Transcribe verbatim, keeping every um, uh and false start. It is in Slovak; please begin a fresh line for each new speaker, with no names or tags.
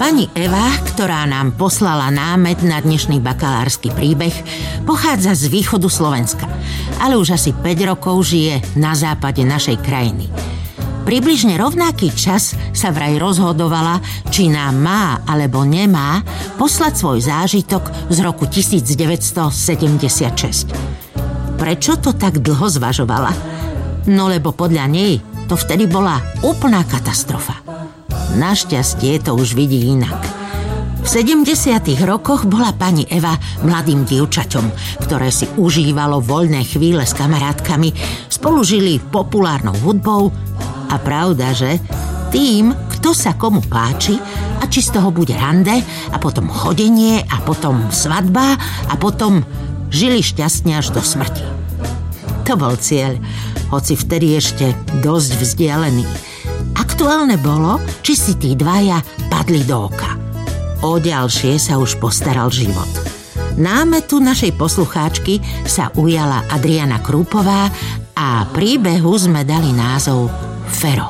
Pani Eva, ktorá nám poslala námet na dnešný bakalársky príbeh, pochádza z východu Slovenska, ale už asi päť rokov žije na západe našej krajiny. Približne rovnaký čas sa vraj rozhodovala, či nám má alebo nemá poslať svoj zážitok z roku devätnásťsedemdesiatšesť. Prečo to tak dlho zvažovala? No lebo podľa nej to vtedy bola úplná katastrofa. Našťastie to už vidí inak. V sedemdesiatych rokoch bola pani Eva mladým dievčaťom, ktoré si užívalo voľné chvíle s kamarátkami, spolu žili populárnou hudbou a pravda, že tým, kto sa komu páči a či z toho bude rande a potom chodenie a potom svadba a potom žili šťastne až do smrti. To bol cieľ, hoci vtedy ešte dosť vzdialený. Aktuálne bolo, či si tí dvaja padli do oka. O ďalšie sa už postaral život. Námetu našej poslucháčky sa ujala Adriana Krúpová a príbehu sme dali názov Fero.